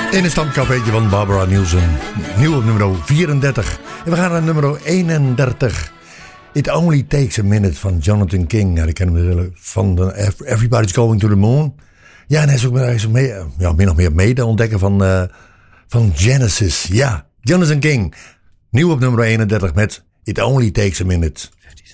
In een stamcafeetje van Barbara Nielsen. Nieuw op nummer 34. En we gaan naar nummer 31. It Only Takes a Minute van Jonathan King. Ja, ik ken hem natuurlijk van Everybody's Going to the Moon. Ja, en hij is ook min of meer mede-ontdekker van Genesis. Ja, Jonathan King. Nieuw op nummer 31 met It Only Takes a Minute. 50